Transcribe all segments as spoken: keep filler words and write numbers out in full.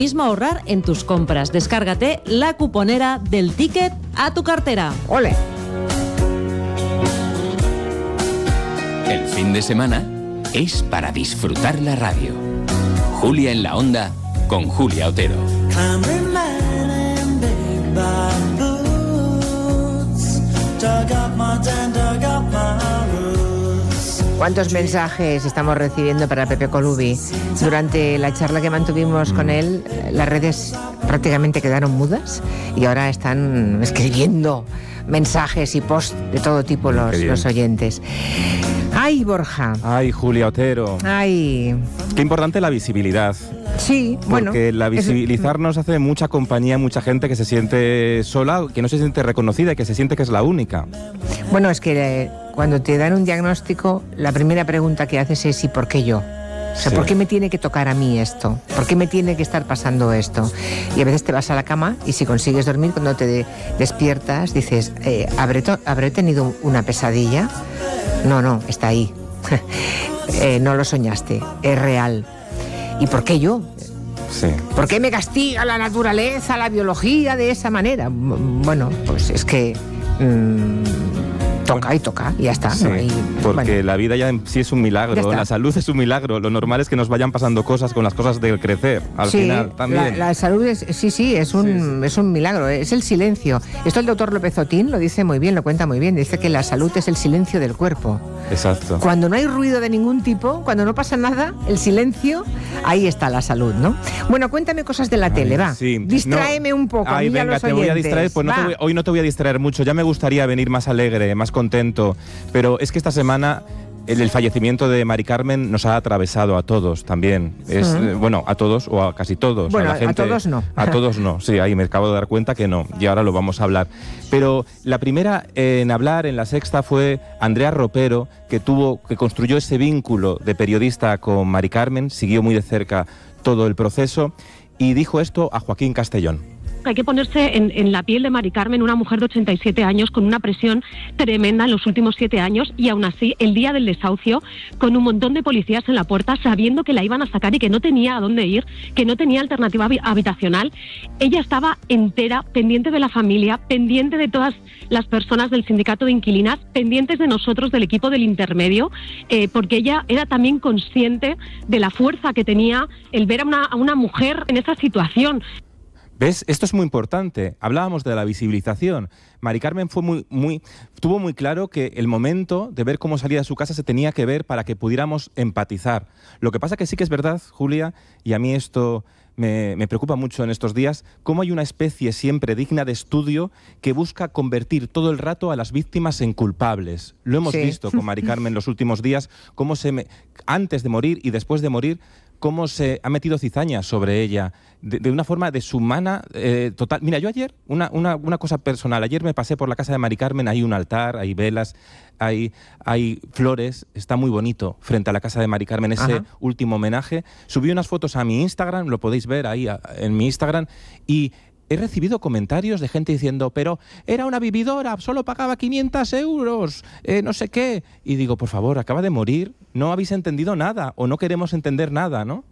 Mismo ahorrar en tus compras. Descárgate la cuponera del ticket a tu cartera. ¡Ole! El fin de semana es para disfrutar la radio. Julia en la Onda con Julia Otero. ¿Cuántos mensajes estamos recibiendo para Pepe Colubi? Durante la charla que mantuvimos con él, las redes prácticamente quedaron mudas y ahora están escribiendo mensajes y posts de todo tipo los, los oyentes. ¡Ay, Borja! ¡Ay, Julia Otero! ¡Ay! Qué importante la visibilidad. Sí, bueno. Porque la visibilizarnos hace mucha compañía, mucha gente que se siente sola, que no se siente reconocida y que se siente que es la única. Bueno, es que eh, cuando te dan un diagnóstico, la primera pregunta que haces es ¿y por qué yo? O sea, sí. ¿Por qué me tiene que tocar a mí esto? ¿Por qué me tiene que estar pasando esto? Y a veces te vas a la cama y si consigues dormir, cuando te de- despiertas, dices, eh, ¿habré, to- ¿habré tenido una pesadilla? No, no, está ahí. eh, no lo soñaste, es real. ¿Y por qué yo? Sí. ¿Por qué me castiga la naturaleza, la biología de esa manera? Bueno, pues es que mmm, toca bueno, y toca, y ya está. Sí, ¿no? Y, porque bueno, la vida ya en sí es un milagro, la salud es un milagro. Lo normal es que nos vayan pasando cosas con las cosas de crecer, al sí, final también. La, la salud es, sí, sí, es un, sí, sí. es un milagro, es el silencio. Esto el doctor López Otín lo dice muy bien, lo cuenta muy bien. Dice que la salud es el silencio del cuerpo. Exacto. Cuando no hay ruido de ningún tipo, cuando no pasa nada, el silencio, ahí está la salud, ¿no? Bueno, cuéntame cosas de la Ay, tele, va. Sí. Distráeme no. un poco. Ay, venga, los te voy a distraer. Pues no te voy, hoy no te voy a distraer mucho. Ya me gustaría venir más alegre, más contento. Pero es que esta semana el, el fallecimiento de Mari Carmen nos ha atravesado a todos también. Es, uh-huh. eh, bueno, a todos o a casi todos. Bueno, a, la gente, a todos no. A todos no, sí, ahí me acabo de dar cuenta que no. Y ahora lo vamos a hablar. Pero la primera en hablar en La Sexta fue Andrea Ropero, que tuvo, que construyó ese vínculo de periodista con Mari Carmen, siguió muy de cerca todo el proceso y dijo esto a Joaquín Castellón. Hay que ponerse en, en la piel de Mari Carmen, una mujer de ochenta y siete años con una presión tremenda en los últimos siete años y aún así el día del desahucio con un montón de policías en la puerta sabiendo que la iban a sacar y que no tenía a dónde ir, que no tenía alternativa habitacional. Ella estaba entera, pendiente de la familia, pendiente de todas las personas del sindicato de inquilinas, pendientes de nosotros, del equipo del intermedio, eh, porque ella era también consciente de la fuerza que tenía el ver a una, a una mujer en esa situación. ¿Ves? Esto es muy importante. Hablábamos de la visibilización. Mari Carmen fue muy, muy, tuvo muy claro que el momento de ver cómo salía de su casa se tenía que ver para que pudiéramos empatizar. Lo que pasa que sí que es verdad, Julia, y a mí esto me, me preocupa mucho en estos días, cómo hay una especie siempre digna de estudio que busca convertir todo el rato a las víctimas en culpables. Lo hemos sí. visto con Mari Carmen los últimos días, cómo se me, antes de morir y después de morir, cómo se ha metido cizaña sobre ella, de, de una forma deshumana eh, total. Mira, yo ayer, una, una, una cosa personal, ayer me pasé por la casa de Mari Carmen, hay un altar, hay velas, hay, hay flores, está muy bonito frente a la casa de Mari Carmen, ese Ajá. último homenaje. Subí unas fotos a mi Instagram, lo podéis ver ahí a, en mi Instagram, y he recibido comentarios de gente diciendo, pero era una vividora, solo pagaba quinientos euros, eh, no sé qué. Y digo, por favor, acaba de morir, no habéis entendido nada o no queremos entender nada, ¿no?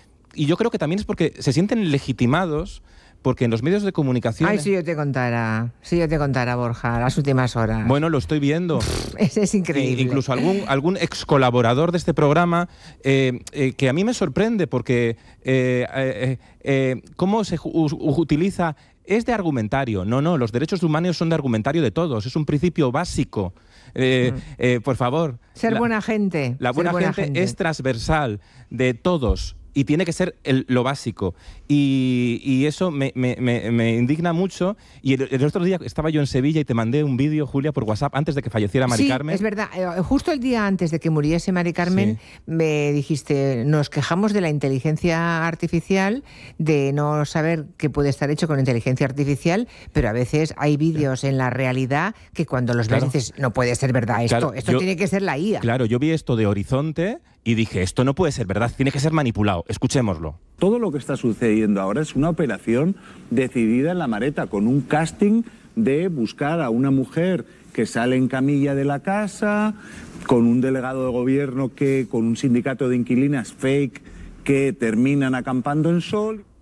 Y yo creo que también es porque se sienten legitimados, porque en los medios de comunicación... Ay, si yo te contara, si yo te contara, Borja, las últimas horas. Bueno, lo estoy viendo. Ese es increíble. Y incluso algún, algún ex colaborador de este programa, eh, eh, que a mí me sorprende porque eh, eh, eh, cómo se u- utiliza... Es de argumentario. No, no, los derechos humanos son de argumentario de todos. Es un principio básico. Eh, mm. eh, por favor. Ser la, buena gente. La buena, buena gente, gente es transversal de todos. Y tiene que ser el, lo básico. Y, y eso me, me, me, me indigna mucho. Y el, el otro día estaba yo en Sevilla y te mandé un vídeo, Julia, por WhatsApp, antes de que falleciera Mari sí, Carmen. Es verdad. Justo el día antes de que muriese Mari Carmen, sí. me dijiste, nos quejamos de la inteligencia artificial, de no saber qué puede estar hecho con inteligencia artificial, pero a veces hay vídeos en la realidad que cuando los claro. ves dices, no puede ser verdad esto, claro, esto yo, tiene que ser la I A. Claro, yo vi esto de Horizonte y dije, esto no puede ser verdad, tiene que ser manipulado. Escuchémoslo. Todo lo que está sucediendo ahora es una operación decidida en la maleta, con un casting de buscar a una mujer que sale en camilla de la casa, con un delegado de gobierno que, con un sindicato de inquilinas fake que terminan acampando en Sol.